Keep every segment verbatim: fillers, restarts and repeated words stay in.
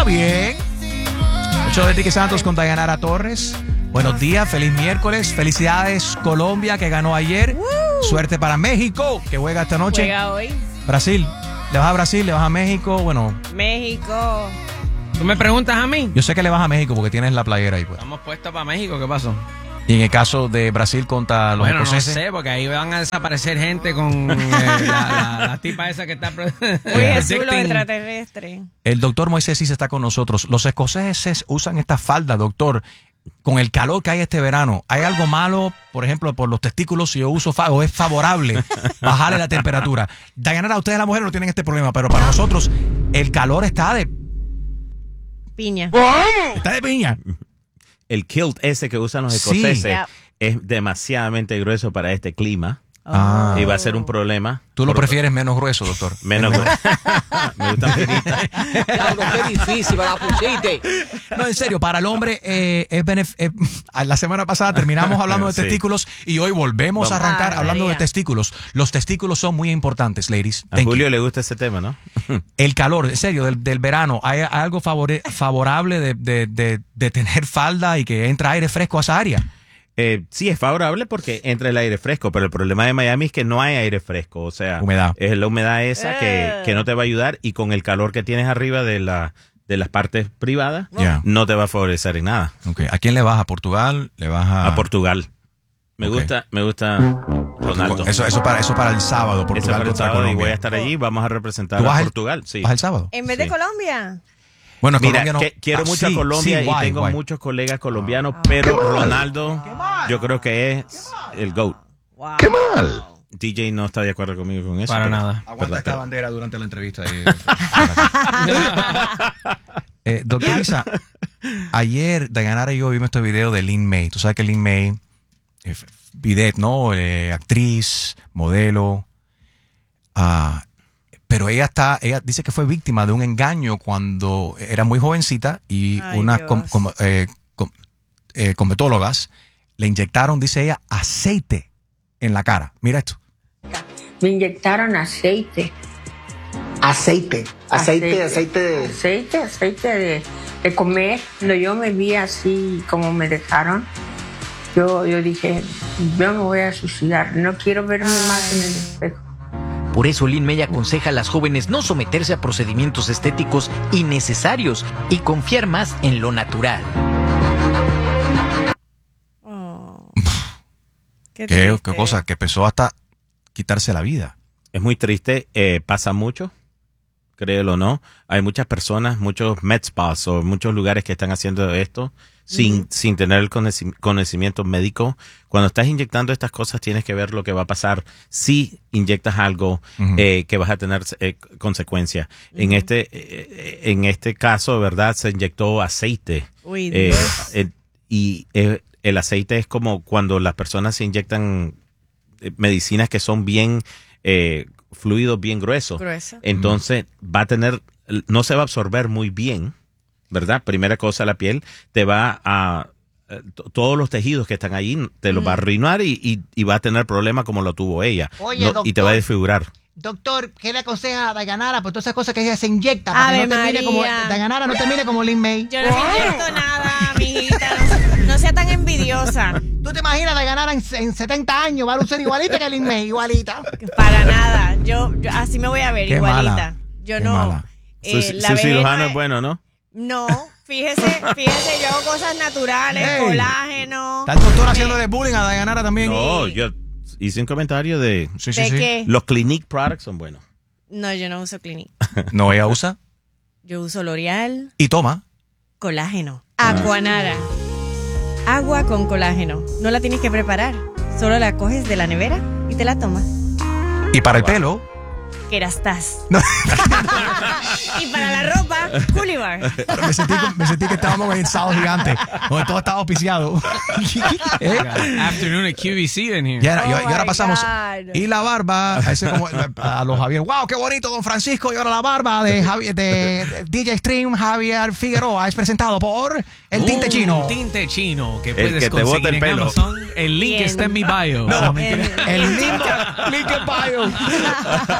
Está bien. El show de Enrique Santos con Dayanara Torres. Buenos días, feliz miércoles. Felicidades Colombia, que ganó ayer. Woo. Suerte para México, que juega esta noche. Juega hoy. Brasil. ¿Le vas a Brasil? ¿Le vas a México? Bueno. México. ¿Tú me preguntas a mí? Yo sé que le vas a México porque tienes la playera ahí, pues. Estamos puestos para México, ¿qué pasó? Y en el caso de Brasil contra los bueno, escoceses. No sé, porque ahí van a desaparecer gente con eh, la, la, la tipa esa que está... Uy, Jesús, los extraterrestres. El doctor Moisés sí está con nosotros. Los escoceses usan esta falda, doctor, con el calor que hay este verano. ¿Hay algo malo, por ejemplo, por los testículos si yo uso fa o es favorable bajarle la temperatura? Dayanara, ustedes las mujeres no tienen este problema, pero para nosotros el calor está de... Piña. Está de piña. El kilt ese que usan los escoceses sí. yeah. es demasiadamente grueso para este clima. Ah. Y va a ser un problema. ¿Tú lo por... prefieres menos grueso, doctor? Menos grueso. Me gusta finita. Claro, qué difícil, me la pusiste. No, en serio, para el hombre, eh, es benef eh, la semana pasada terminamos hablando de sí. testículos y hoy volvemos Vamos. a arrancar ah, hablando María. de testículos. Los testículos son muy importantes, ladies. A Julio you. le gusta ese tema, ¿no? El calor, en serio, del, del verano. ¿Hay algo favore favorable de, de, de, de tener falda y que entra aire fresco a esa área? Eh, sí, es favorable porque entra el aire fresco, pero el problema de Miami es que no hay aire fresco, o sea, humedad. es la humedad esa que, que no te va a ayudar y con el calor que tienes arriba de, la, de las partes privadas, yeah. no te va a favorecer en nada. Okay. ¿A quién le vas? ¿A Portugal? ¿Le vas a...? A Portugal. Me okay. gusta, me gusta Ronaldo. Eso, eso, para, eso para el sábado, Portugal eso para el sábado Colombia. Y voy a estar allí, vamos a representar a Portugal. El, sí. ¿Vas el sábado? En vez de sí. Colombia. Bueno, Mira, Colombia no, que quiero ah, mucho sí, a Colombia sí, y guay, tengo guay. muchos colegas colombianos, pero Ronaldo yo creo que es el GOAT. Wow. ¡Qué mal! D J no está de acuerdo conmigo con eso. Para pero, nada. Aguanta esta bandera durante la entrevista. Eh, eh, doctor Isa, ayer Dayanara y yo vimos este video de Lin May. Tú sabes que Lin May, eh, bidet, ¿no? Eh, actriz, modelo. Ah... Uh, Pero ella está, ella dice que fue víctima de un engaño cuando era muy jovencita y Ay, unas com, com, eh, com, eh, cosmetólogas le inyectaron, dice ella, aceite en la cara. Mira esto. Me inyectaron aceite. Aceite. Aceite, aceite de... Aceite, aceite de, de comer. Cuando yo me vi así como me dejaron, yo, yo dije, yo me voy a suicidar. No quiero verme más en el espejo. Por eso Lin May aconseja a las jóvenes no someterse a procedimientos estéticos innecesarios y confiar más en lo natural. Oh, qué, ¿Qué, qué cosa, que empezó hasta quitarse la vida. Es muy triste, eh, pasa mucho, créelo o no. Hay muchas personas, muchos med spas o muchos lugares que están haciendo esto sin, mm. sin tener el conocimiento médico. Cuando estás inyectando estas cosas tienes que ver lo que va a pasar si inyectas algo uh-huh. eh, que vas a tener eh, consecuencias. Uh-huh. En este eh, en este caso, ¿verdad? Se inyectó aceite. Uy, eh, eh, y eh, el aceite es como cuando las personas se inyectan eh, medicinas que son bien eh, fluidos, bien gruesos. Grueso. Entonces uh-huh. va a tener, no se va a absorber muy bien, ¿verdad? Primera cosa, la piel te va a... todos los tejidos que están ahí te los mm. va a arruinar y, y, y va a tener problemas como lo tuvo ella. Oye, no, doctor, y te va a desfigurar. Doctor, ¿qué le aconseja a Dayanara por todas esas cosas que ella se inyecta? Para Ave que no termine como Dayanara, no termine como Lin May. Yo no me inyecto nada, mijita. No, no sea tan envidiosa. ¿Tú te imaginas Dayanara en, en setenta años va a lucir igualita que Lin May? Igualita. Para nada. Yo, yo así me voy a ver, Qué igualita. Mala. Yo Qué no. Mala. Eh, su la su belleza, cirujano es bueno, ¿no? No, fíjese, fíjese, yo hago cosas naturales, hey, colágeno. ¿Está el doctor haciendo de bullying a Dayanara también? No, sí. yo hice un comentario de... Sí, sí, ¿De sí. qué? Los Clinique products son buenos. No, yo no uso Clinique. No, ella usa. Yo uso L'Oreal. Y toma. Colágeno. Aquanara. Agua con colágeno. No la tienes que preparar. Solo la coges de la nevera y te la tomas. Y para el wow. pelo... Kerastase. No. Y para la ropa, Coolibar. Me sentí, me sentí que estábamos en Sábado Gigante, donde todo estaba auspiciado. ¿Eh? Afternoon at Q V C in here. Y ahora, oh y, y ahora pasamos. God. Y la barba, a, ese como, a los Javier. ¡Wow, qué bonito, don Francisco! Y ahora la barba de, Javier, de, de D J Stream Javier Figueroa es presentado por el Tinte uh, Chino. Tinte Chino, que el puedes que te bota el pelo. Amazon. El link Bien. está en mi bio. No, en, el link, link en bio. Para que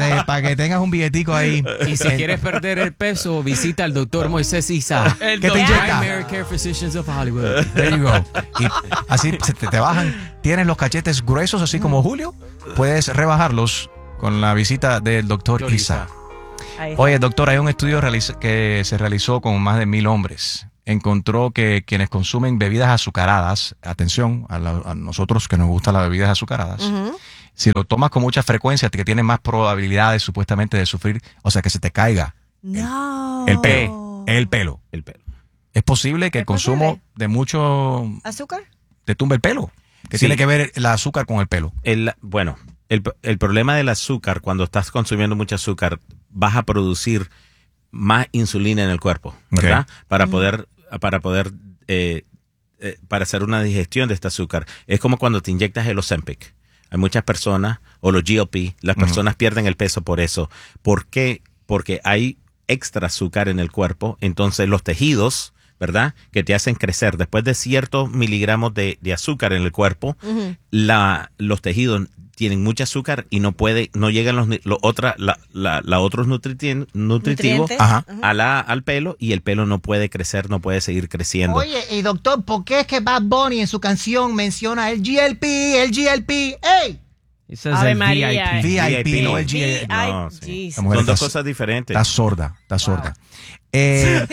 te- pa' que tengas un billetico ahí. Y si quieres perder el peso, visita al doctor Moisés Isa. ¿Qué te inyecta? Primary Care Physicians of Hollywood. There you go. Y así se te, te bajan. Tienes los cachetes gruesos, así como Julio. Puedes rebajarlos con la visita del doctor Doctor Isa. Ahí está. Oye, doctor, hay un estudio realiz- que se realizó con más de mil hombres. Encontró que quienes consumen bebidas azucaradas, atención a, la- a nosotros que nos gustan las bebidas azucaradas, Ujú. si lo tomas con mucha frecuencia, que tienes más probabilidades supuestamente de sufrir, o sea, que se te caiga No. el pelo. El pelo. El pelo. Es posible que ¿Es el consumo posible? de mucho ¿Azúcar? te tumbe el pelo. Que Sí. tiene que ver el azúcar con el pelo. El, bueno, el, el problema del azúcar, cuando estás consumiendo mucho azúcar, vas a producir más insulina en el cuerpo, ¿verdad? Ok. Para poder, para poder, eh, eh, para hacer una digestión de este azúcar. Es como cuando te inyectas el Ozempic. Hay muchas personas, o los G L P, las personas pierden el peso por eso. ¿Por qué? Porque hay extra azúcar en el cuerpo, entonces los tejidos, ¿verdad? Que te hacen crecer. Después de ciertos miligramos de, de azúcar en el cuerpo, Ujú. la, los tejidos tienen mucho azúcar y no puede, no llegan los, los otra, la, la, la otros nutriti- nutritivos Nutrientes. Ajá. Ujú. a la, al pelo y el pelo no puede crecer, no puede seguir creciendo. Oye, y doctor, ¿por qué es que Bad Bunny en su canción menciona el G L P, el G L P? ¡Ey! Eso es Ave el María. V I P. V I P, V I P. no el V G. I- No, sí. Jeez. La mujer Son dos está- cosas diferentes. Está sorda, está sorda. Eh,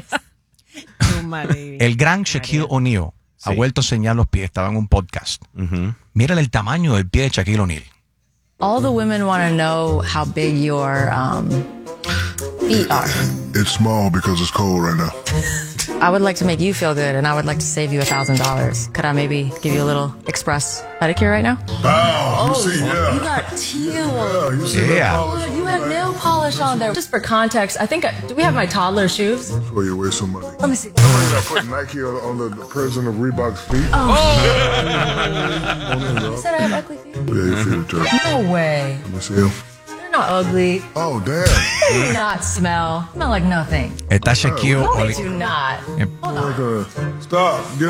Tu madre. el gran Shaquille O'Neal ha Sí. vuelto a enseñar los pies. Estaba en un podcast. Ujú. Mírale el tamaño del pie de Shaquille O'Neal. All the women want to know how big your um, feet are. It's small because it's cold right now. I would like to make you feel good, and I would like to save you a thousand dollars. Could I maybe give you a little express pedicure right now? Wow, you see, yeah. You got teal. Yeah, you see Yeah. that polish? You have nail polish on there. Just for context, I think I, do we have my toddler shoes? That's where you waste some money. Let me see. Somebody got put Nike on, on the, the president of Reebok's feet. Oh. Oh. You said I have ugly feet? Yeah, your feet are terrible. No way. Let me see them. They're not ugly. Oh, damn. They do not smell. Smell like nothing. Está Shaquille No, they O'Neal. do not. Hold on. Uh, Stop. Get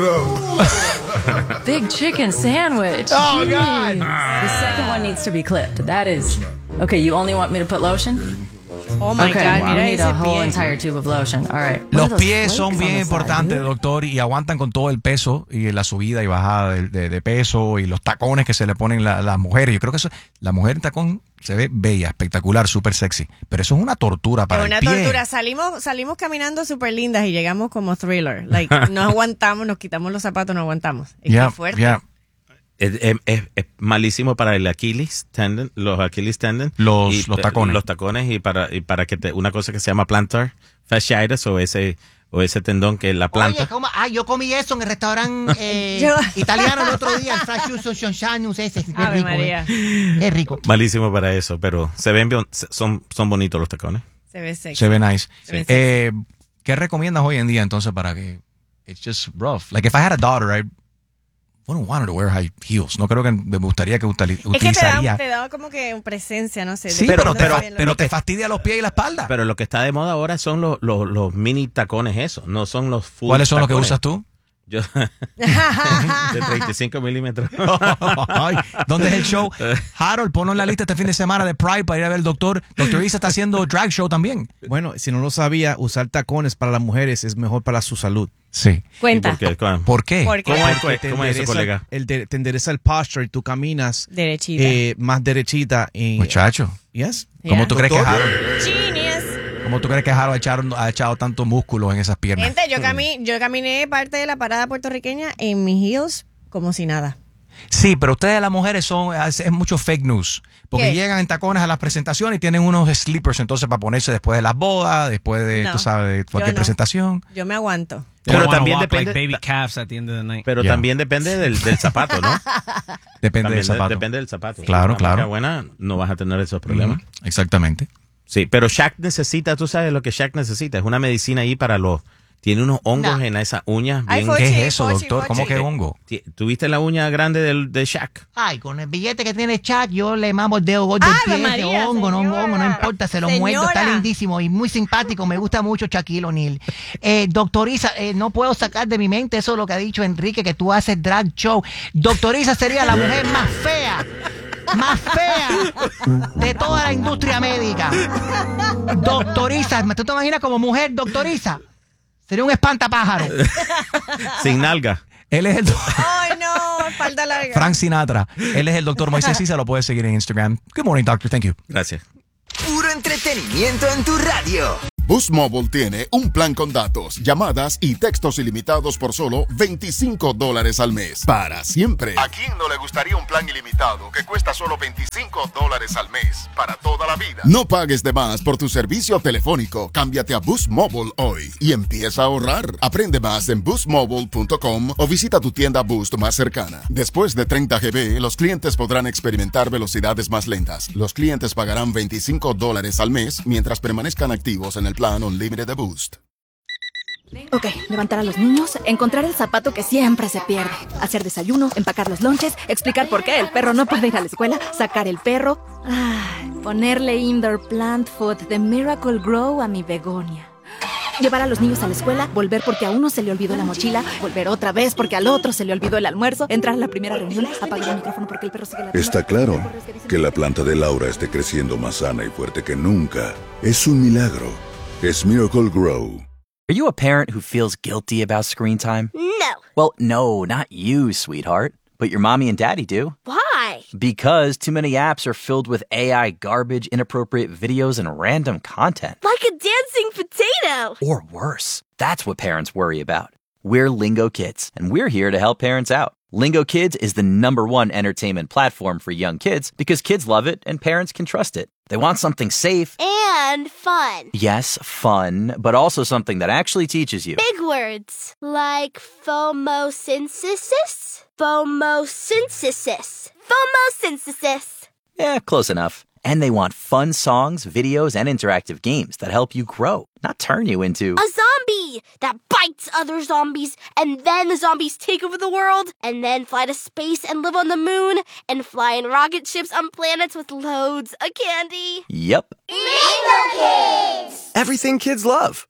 up. Big chicken sandwich. Oh, God. The second one needs to be clipped. That is. Okay, you only want me to put lotion? Oh my Okay, God, you mira need ese a whole pie. entire tube of lotion. All right. What Los are those pies flakes son on bien the side, importantes, dude? doctor, y aguantan con todo el peso y la subida y bajada de, de- de peso y los tacones que se le ponen la- las mujeres. Yo creo que eso, la mujer en tacón se ve bella, espectacular, súper sexy. Pero eso es una tortura para Es una el pie. tortura. Salimos, salimos caminando súper lindas y llegamos como Thriller. Like, no aguantamos, nos quitamos los zapatos, no aguantamos. Es que Ya, es fuerte. ya. Es, es- es- es malísimo para el Achilles tendon, los Achilles tendon. Los- y, los eh, tacones. Los tacones y para, y para que te, una cosa que se llama plantar fasciitis o ese, o ese tendón que la planta. Oye, ¿cómo? Ah, yo comí eso en el restaurante eh, Yo- italiano el otro día, el Fracciuso Shonshanus ese. Qué Ave rico, María. eh. Qué rico. Malísimo para eso, pero se ven bien- son, son bonitos los tacones. Se ve sexy. Se ve nice. Se ve Eh, ¿Qué recomiendas hoy en día entonces para que it's just rough? Like if I had a daughter, I wouldn't want her to wear high heels. No creo que me gustaría que utili- Es que te utilizaría. da, te da como que presencia, no sé. Sí, depende pero, de pero, lo que- pero te fastidia los pies y la espalda. Pero lo que está de moda ahora son los, los, los mini tacones esos, no son los full ¿Cuáles son los que tacones. usas tú? Yo, de treinta y cinco milímetros. Ay, ¿dónde es el show? Harold, ponlo en la lista este fin de semana de Pride para ir a ver el doctor. Doctor Isa está haciendo drag show también. Bueno, si no lo sabía, usar tacones para las mujeres es mejor para su salud. Sí. Cuenta. ¿Por qué? ¿Cómo? ¿Por qué? ¿Por qué? ¿Cómo es, Porque te cómo es eso, endereza- colega? el de- te endereza el posture y tú caminas Derechita. eh, más derechita. Y, Muchacho, Yes. ¿cómo Yeah. tú crees que Doctor. Harold, Genius. cómo tú crees que Harold ha echado, ha echado tanto músculo en esas piernas? Gente, yo, cami yo caminé parte de la parada puertorriqueña en mis heels como si nada. Sí, pero ustedes las mujeres son, es, es mucho fake news. Porque ¿Qué? llegan en tacones a las presentaciones y tienen unos sleepers entonces para ponerse después de las bodas, después de, No, tú sabes, de cualquier yo no. presentación. Yo me aguanto. They don't Pero wanna también walk depende, like baby calves at the end of the night. pero Yeah. también depende del, del zapato, ¿no? Depende También del de- zapato. depende del zapato. Claro, Una claro. marca buena, no vas a tener esos problemas. Ujú, exactamente. Sí, pero Shaq necesita, tú sabes lo que Shaq necesita, es una medicina ahí para los... Tiene unos hongos No. en esas uñas Ay, bien... Fochi, ¿Qué es eso, Fochi, doctor? ¿Cómo Fochi. que hongo? Ti- ¿Tuviste la uña grande del, de Shaq? Ay, con el billete que tiene Chuck, yo le mamo el dedo gordo del ¡Ave pie, ese María, hongo, no señora! hongo, no importa, se lo muerdo, está Señora. lindísimo y muy simpático, me gusta mucho Shaquille O'Neal. Eh, doctor Isa, eh, no puedo sacar de mi mente eso lo que ha dicho Enrique, que tú haces drag show. Doctor Isa sería la mujer más fea más fea de toda la industria médica. Doctoriza, ¿tú te imaginas como mujer, doctoriza? Sería un espantapájaro. Sin nalga. Él es el do- Ay, no, falta larga. Frank Sinatra. Él es el doctor Moisés y se lo puedes seguir en Instagram. Good morning, doctor. Thank you. Gracias. Puro entretenimiento en tu radio. Boost Mobile tiene un plan con datos, llamadas y textos ilimitados por solo veinticinco dólares al mes. Para siempre. ¿A quién no le gustaría un plan ilimitado que cuesta solo veinticinco dólares al mes? Para toda la vida. No pagues de más por tu servicio telefónico. Cámbiate a Boost Mobile hoy y empieza a ahorrar. Aprende más en boost mobile punto com o visita tu tienda Boost más cercana. Después de treinta gigabytes, los clientes podrán experimentar velocidades más lentas. Los clientes pagarán veinticinco dólares al mes mientras permanezcan activos en el plan Unlimited de Boost. Ok, levantar a los niños, encontrar el zapato que siempre se pierde, hacer desayuno, empacar los lonches, explicar por qué el perro no puede ir a la escuela, sacar el perro, ah, ponerle indoor plant food de Miracle Grow a mi begonia. Llevar a los niños a la escuela, volver porque a uno se le olvidó la mochila, volver otra vez porque al otro se le olvidó el almuerzo, entrar a la primera reunión, apagar el micrófono porque el perro sigue la Está claro que la planta de Laura esté creciendo más sana y fuerte que nunca. Es un milagro. Es Miracle Grow. Are you a parent who feels guilty about screen time? No. Well, no, not you, sweetheart. But your mommy and daddy do. Why? Because too many apps are filled with A I garbage, inappropriate videos, and random content. Like a dancing potato. Or worse. That's what parents worry about. We're Lingo Kids, and we're here to help parents out. Lingo Kids is the number one entertainment platform for young kids because kids love it and parents can trust it. They want something safe. And fun. Yes, fun, but also something that actually teaches you. Big words. Like phomosynthesis? Phomosynthesis. Phomosynthesis. Yeah, close enough. And they want fun songs, videos, and interactive games that help you grow, not turn you into a zombie that bites other zombies, and then the zombies take over the world, and then fly to space and live on the moon, and fly in rocket ships on planets with loads of candy. Yep. Lingo Kids! Everything kids love.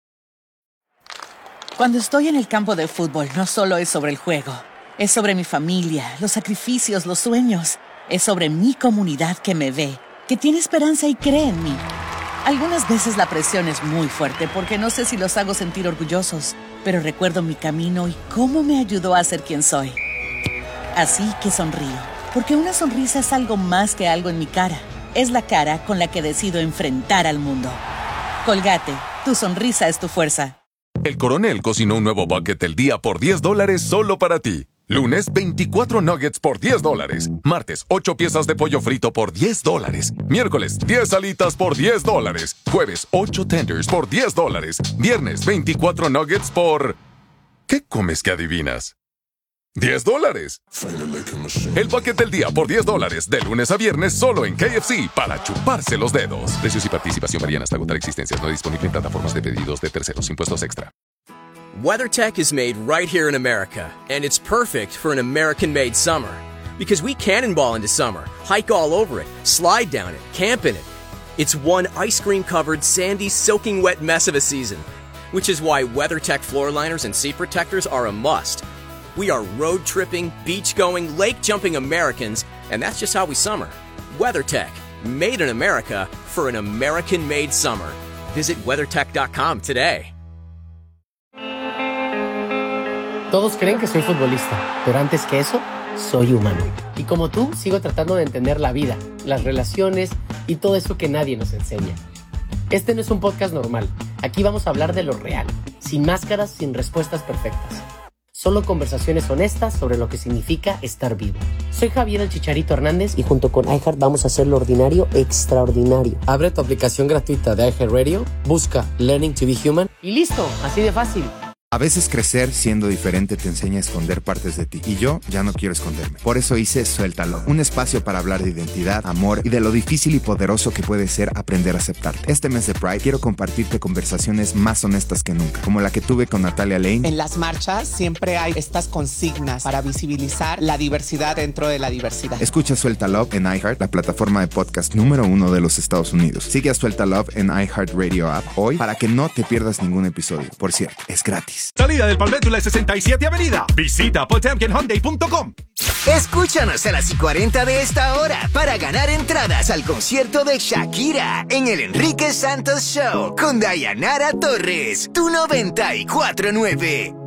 Cuando estoy en el campo de fútbol, no solo es sobre el juego. Es sobre mi familia, los sacrificios, los sueños. Es sobre mi comunidad que me ve, que tiene esperanza y cree en mí. Algunas veces la presión es muy fuerte porque no sé si los hago sentir orgullosos, pero recuerdo mi camino y cómo me ayudó a ser quien soy. Así que sonrío, porque una sonrisa es algo más que algo en mi cara. Es la cara con la que decido enfrentar al mundo. Colgate, tu sonrisa es tu fuerza. El Coronel cocinó un nuevo bucket del día por diez dólares solo para ti. Lunes, veinticuatro nuggets por diez dólares. Martes, ocho piezas de pollo frito por diez dólares. Miércoles, diez alitas por diez dólares. Jueves, ocho tenders por diez dólares. Viernes, veinticuatro nuggets por... ¿Qué comes que adivinas? diez dólares. El bucket del día por diez dólares. De lunes a viernes solo en K F C para chuparse los dedos. Precios y participación varían hasta agotar existencias. No disponible en plataformas de pedidos de terceros. Impuestos extra. WeatherTech is made right here in America, and it's perfect for an American-made summer. Because we cannonball into summer, hike all over it, slide down it, camp in it. It's one ice cream-covered, sandy, soaking wet mess of a season. Which is why WeatherTech floor liners and seat protectors are a must. We are road-tripping, beach-going, lake-jumping Americans, and that's just how we summer. WeatherTech, made in America for an American-made summer. Visit weathertech dot com today. Todos creen que soy futbolista, pero antes que eso, soy humano. Y como tú, sigo tratando de entender la vida, las relaciones y todo eso que nadie nos enseña. Este no es un podcast normal. Aquí vamos a hablar de lo real, sin máscaras, sin respuestas perfectas. Solo conversaciones honestas sobre lo que significa estar vivo. Soy Javier el Chicharito Hernández y junto con iHeart vamos a hacer lo ordinario extraordinario. Abre tu aplicación gratuita de iHeartRadio, busca Learning to be Human y listo, así de fácil. A veces crecer siendo diferente te enseña a esconder partes de ti. Y yo ya no quiero esconderme. Por eso hice Suéltalo. Un espacio para hablar de identidad, amor y de lo difícil y poderoso que puede ser aprender a aceptarte. Este mes de Pride quiero compartirte conversaciones más honestas que nunca. Como la que tuve con Natalia Lane. En las marchas siempre hay estas consignas para visibilizar la diversidad dentro de la diversidad. Escucha Suéltalo en iHeart, la plataforma de podcast número uno de los Estados Unidos. Sigue a Suéltalo en iHeartRadio app hoy para que no te pierdas ningún episodio. Por cierto, es gratis. dólares. Salida del Palmetto en la sesenta y siete Avenida. Visita potemkin hyundai punto com. Escúchanos a las y cuarenta de esta hora para ganar entradas al concierto de Shakira en el Enrique Santos Show con Dayanara Torres. Tu noventa y cuatro punto nueve.